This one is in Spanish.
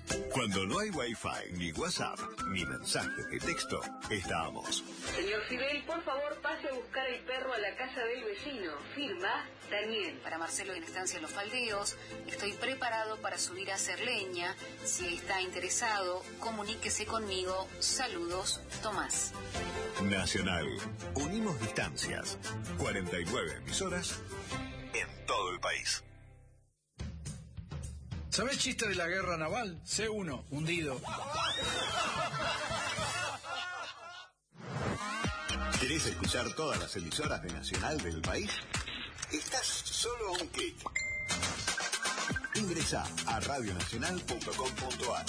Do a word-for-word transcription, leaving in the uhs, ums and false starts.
Cuando no hay Wi-Fi, ni WhatsApp, ni mensaje de texto, estamos. Señor Fidel, por favor, pase a buscar el perro a la casa del vecino. Firma, Daniel. Para Marcelo en Estancia Los Faldeos, estoy preparado para subir a hacer leña. Si está interesado, comuníquese conmigo. Saludos, Tomás. Nacional. Unimos distancias. cuarenta y nueve emisoras en todo el país. ¿Sabés chiste de la guerra naval? C uno, hundido. ¿Querés escuchar todas las emisoras de Nacional del país? Estás solo a un clic. Ingresá a radionacional punto com punto ar.